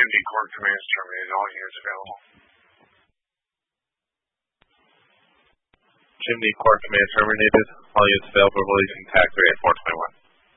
Chimney Core commands terminated. All units available. Chimney Core command terminated. All units available. Releasing TAC 3 at 421.